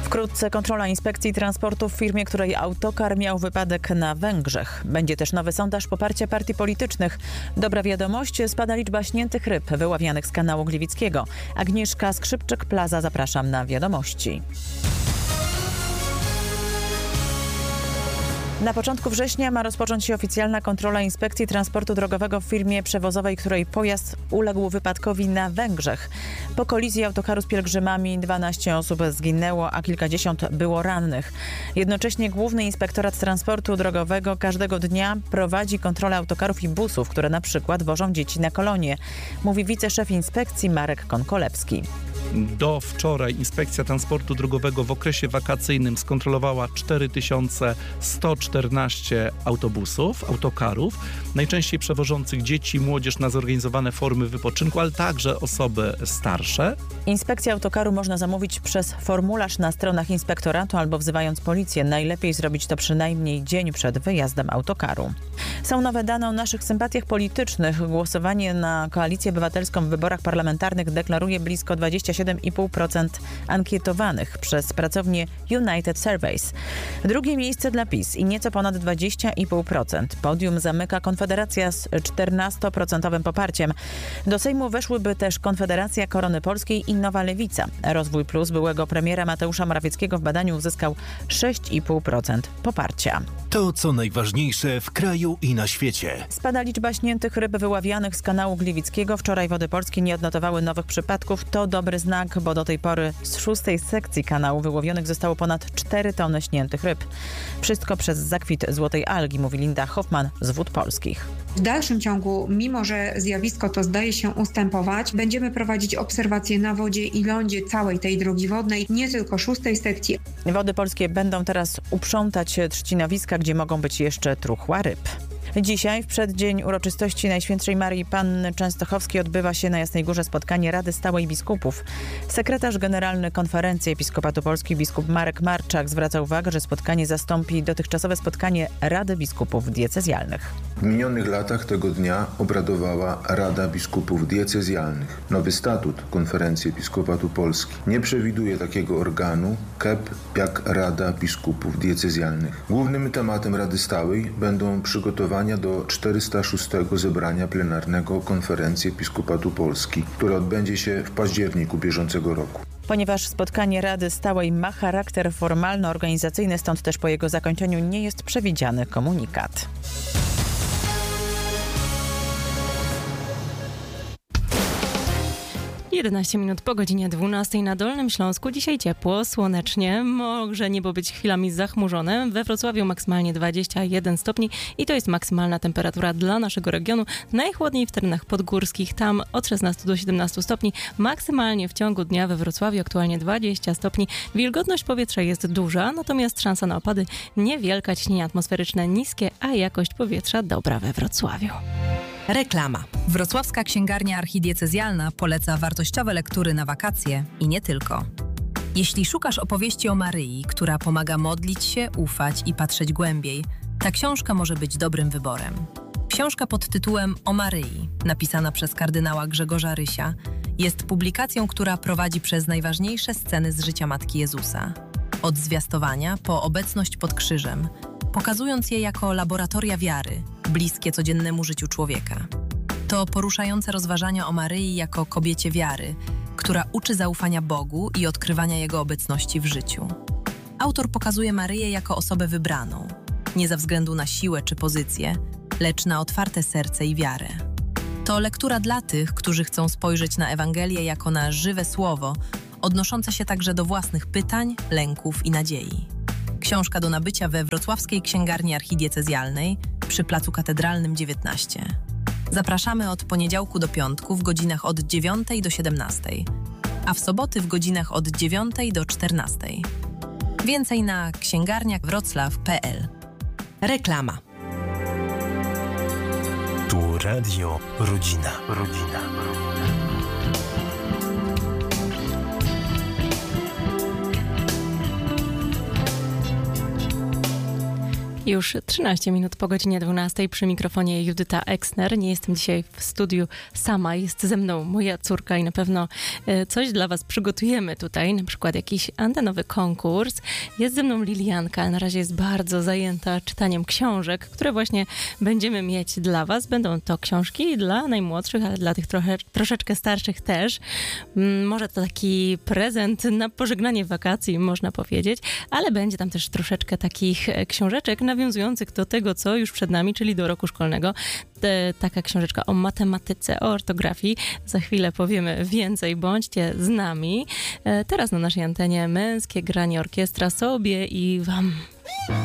Wkrótce kontrola Inspekcji Transportu w firmie, której autokar miał wypadek na Węgrzech. Będzie też nowy sondaż poparcia partii politycznych. Dobra wiadomość, spada liczba śniętych ryb wyławianych z kanału Gliwickiego. Agnieszka Skrzypczyk-Plaza, zapraszam na wiadomości. Na początku września ma rozpocząć się oficjalna kontrola Inspekcji Transportu Drogowego w firmie przewozowej, której pojazd uległ wypadkowi na Węgrzech. Po kolizji autokaru z pielgrzymami 12 osób zginęło, a kilkadziesiąt było rannych. Jednocześnie Główny Inspektorat Transportu Drogowego każdego dnia prowadzi kontrolę autokarów i busów, które na przykład wożą dzieci na kolonie, mówi wiceszef inspekcji Marek Konkolewski. Do wczoraj Inspekcja Transportu Drogowego w okresie wakacyjnym skontrolowała 4114 autokarów, najczęściej przewożących dzieci, młodzież na zorganizowane formy wypoczynku, ale także osoby starsze. Inspekcję autokaru można zamówić przez formularz na stronach inspektoratu albo wzywając policję. Najlepiej zrobić to przynajmniej dzień przed wyjazdem autokaru. Są nowe dane o naszych sympatiach politycznych. Głosowanie na Koalicję Obywatelską w wyborach parlamentarnych deklaruje blisko 27,5% ankietowanych przez pracownię United Surveys. Drugie miejsce dla PiS i nieco ponad 20,5%. Podium zamyka Konfederacja z 14% poparciem. Do Sejmu weszłyby też Konfederacja Korony Polskiej i Nowa Lewica. Rozwój Plus byłego premiera Mateusza Morawieckiego w badaniu uzyskał 6,5% poparcia. To, co najważniejsze w kraju i na świecie. Spada liczba śniętych ryb wyławianych z kanału Gliwickiego. Wczoraj Wody Polskie nie odnotowały nowych przypadków. To dobry znak, bo do tej pory z 6. sekcji kanału wyłowionych zostało ponad 4 tony śniętych ryb. Wszystko przez zakwit złotej algi, mówi Linda Hoffman z Wód Polskich. W dalszym ciągu, mimo że zjawisko to zdaje się ustępować, będziemy prowadzić obserwacje na wodzie i lądzie całej tej drogi wodnej, nie tylko 6. sekcji. Wody Polskie będą teraz uprzątać trzcinowiska, gdzie mogą być jeszcze truchła ryb. Dzisiaj, w przeddzień uroczystości Najświętszej Marii Panny Częstochowskiej, odbywa się na Jasnej Górze spotkanie Rady Stałej Biskupów. Sekretarz generalny Konferencji Episkopatu Polski biskup Marek Marczak zwraca uwagę, że spotkanie zastąpi dotychczasowe spotkanie Rady Biskupów Diecezjalnych. W minionych latach tego dnia obradowała Rada Biskupów Diecezjalnych. Nowy statut Konferencji Episkopatu Polski nie przewiduje takiego organu KEP jak Rada Biskupów Diecezjalnych. Głównym tematem Rady Stałej będą przygotowania do 406. zebrania plenarnego Konferencji Episkopatu Polski, które odbędzie się w październiku bieżącego roku. Ponieważ spotkanie Rady Stałej ma charakter formalno-organizacyjny, stąd też po jego zakończeniu nie jest przewidziany komunikat. Jedenaście minut po godzinie 12 na Dolnym Śląsku. Dzisiaj ciepło, słonecznie, może niebo być chwilami zachmurzone. We Wrocławiu maksymalnie 21 stopni i to jest maksymalna temperatura dla naszego regionu. Najchłodniej w terenach podgórskich, tam od 16 do 17 stopni. Maksymalnie w ciągu dnia we Wrocławiu aktualnie 20 stopni. Wilgotność powietrza jest duża, natomiast szansa na opady niewielka, ciśnienie atmosferyczne niskie, a jakość powietrza dobra we Wrocławiu. Reklama. Wrocławska Księgarnia Archidiecezjalna poleca wartościowe lektury na wakacje i nie tylko. Jeśli szukasz opowieści o Maryi, która pomaga modlić się, ufać i patrzeć głębiej, ta książka może być dobrym wyborem. Książka pod tytułem O Maryi, napisana przez kardynała Grzegorza Rysia, jest publikacją, która prowadzi przez najważniejsze sceny z życia Matki Jezusa. Od zwiastowania po obecność pod krzyżem, pokazując je jako laboratoria wiary, bliskie codziennemu życiu człowieka. To poruszające rozważania o Maryi jako kobiecie wiary, która uczy zaufania Bogu i odkrywania Jego obecności w życiu. Autor pokazuje Maryję jako osobę wybraną, nie ze względu na siłę czy pozycję, lecz na otwarte serce i wiarę. To lektura dla tych, którzy chcą spojrzeć na Ewangelię jako na żywe słowo, odnoszące się także do własnych pytań, lęków i nadziei. Książka do nabycia we Wrocławskiej Księgarni Archidiecezjalnej przy Placu Katedralnym 19. Zapraszamy od poniedziałku do piątku w godzinach od 9 do 17, a w soboty w godzinach od 9 do 14. Więcej na księgarniawroclaw.pl. Reklama. Tu Radio Rodzina. Już 13 minut po godzinie 12 przy mikrofonie Judyta Exner. Nie jestem dzisiaj w studiu sama, jest ze mną moja córka i na pewno coś dla was przygotujemy tutaj, na przykład jakiś antenowy konkurs. Jest ze mną Lilianka, na razie jest bardzo zajęta czytaniem książek, które właśnie będziemy mieć dla was. Będą to książki dla najmłodszych, ale dla tych troszeczkę starszych też. Może to taki prezent na pożegnanie wakacji, można powiedzieć, ale będzie tam też troszeczkę takich książeczek nawiązujących do tego, co już przed nami, czyli do roku szkolnego. Taka książeczka o matematyce, o ortografii. Za chwilę powiemy więcej, bądźcie z nami. Teraz na naszej antenie męskie granie orkiestra sobie i wam.